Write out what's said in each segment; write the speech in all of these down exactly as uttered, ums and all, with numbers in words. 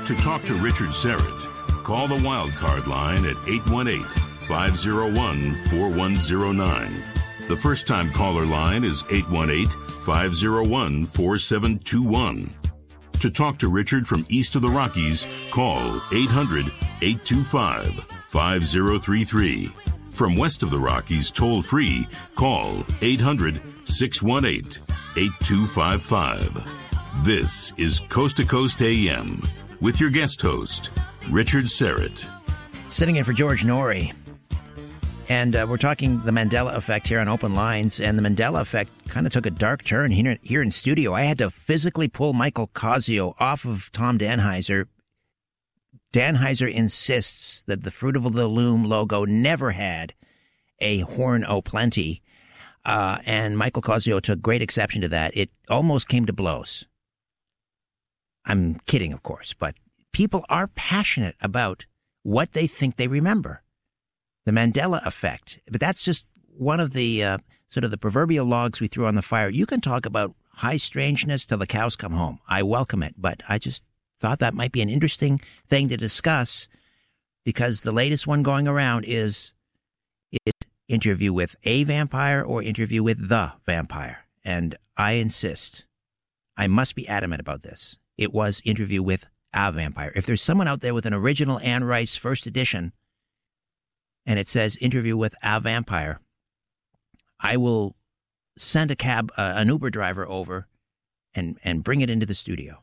To talk to Richard Syrett, call the Wildcard line at eight one eight, five oh one, four one oh nine. The first-time caller line is eight one eight, five oh one, four seven two one. To talk to Richard from east of the Rockies, call eight hundred, eight two five, five oh three three. From west of the Rockies, toll-free, call eight hundred, six one eight, eight two five five. This is Coast to Coast A M with your guest host, Richard Syrett. Sitting in for George Norrie. And uh, we're talking the Mandela effect here on Open Lines, and the Mandela effect kind of took a dark turn here, here in studio. I had to physically pull Michael Cosio off of Tom Danheiser. Danheiser insists that the Fruit of the Loom logo never had a Horn O' Plenty, uh, and Michael Cosio took great exception to that. It almost came to blows. I'm kidding, of course, but people are passionate about what they think they remember. The Mandela effect. But that's just one of the uh, sort of the proverbial logs we threw on the fire. You can talk about high strangeness till the cows come home. I welcome it, but I just thought that might be an interesting thing to discuss because the latest one going around is, is interview with a vampire or interview with the vampire. And I insist, I must be adamant about this. It was interview with a vampire. If there's someone out there with an original Anne Rice first edition and it says interview with a vampire, I will send a cab, uh, an Uber driver over and, and bring it into the studio.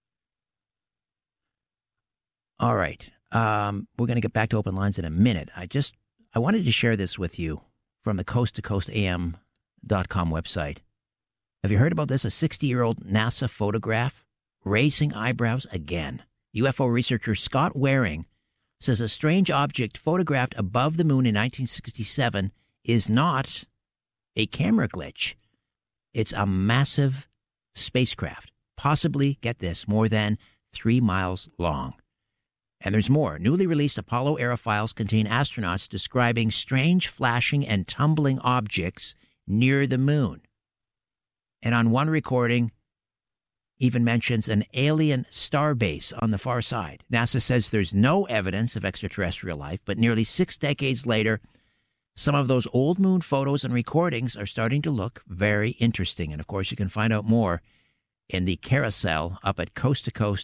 All right. Um, we're going to get back to Open Lines in a minute. I just, I wanted to share this with you from the coast to coast A M dot com website. Have you heard about this? A sixty-year-old NASA photograph raising eyebrows again. U F O researcher Scott Waring says a strange object photographed above the moon in nineteen sixty-seven is not a camera glitch. It's a massive spacecraft, possibly, get this, more than three miles long. And there's more. Newly released Apollo-era files contain astronauts describing strange flashing and tumbling objects near the moon. And on one recording, even mentions an alien starbase on the far side. NASA says there's no evidence of extraterrestrial life, but nearly six decades later, some of those old moon photos and recordings are starting to look very interesting. And, of course, you can find out more in the carousel up at coast to coast